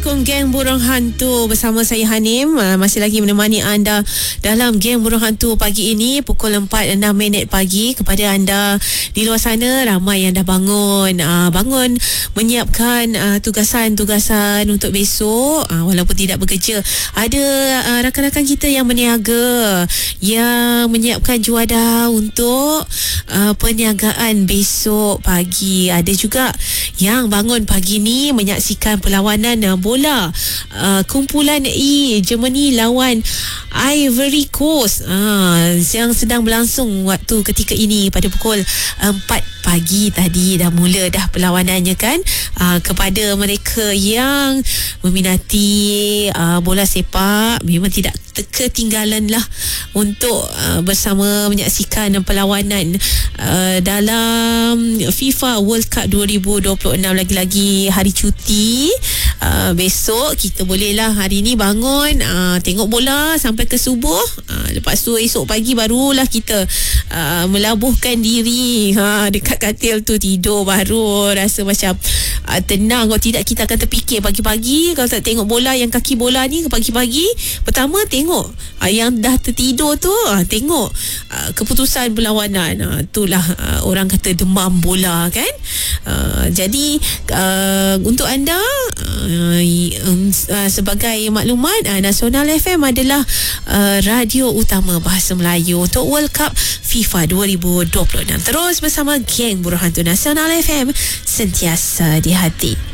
Geng Burung Hantu bersama saya Hanim, masih lagi menemani anda dalam Geng Burung Hantu pagi ini pukul 4.06 pagi. Kepada anda di luar sana ramai yang dah bangun menyiapkan tugasan-tugasan untuk besok, walaupun tidak bekerja. Ada rakan-rakan kita yang berniaga, yang menyiapkan juadah untuk perniagaan besok pagi. Ada juga yang bangun pagi ni menyaksikan perlawanan bola kumpulan E Germany lawan Ivory Coast yang sedang berlangsung waktu ketika ini. Pada pukul 4 pagi tadi dah mula dah perlawanannya kan. Kepada mereka yang meminati bola sepak, memang tidak ketinggalan lah untuk bersama menyaksikan perlawanan dalam FIFA World Cup 2026. Lagi-lagi hari cuti, besok kita bolehlah hari ni bangun tengok bola sampai ke subuh, lepas tu esok pagi barulah kita melabuhkan diri dekat katil tu, tidur baru rasa macam tenang. Kalau tidak kita akan terfikir pagi-pagi kalau tak tengok bola, yang kaki bola ni pagi-pagi pertama tengok yang dah tertidur tu tengok keputusan perlawanan, itulah orang kata demam bola kan. Jadi untuk anda sebagai maklumat, Nasional FM adalah radio utama bahasa Melayu untuk World Cup FIFA 2026. Terus bersama Geng Burung Hantu Nasional FM, sentiasa di hati.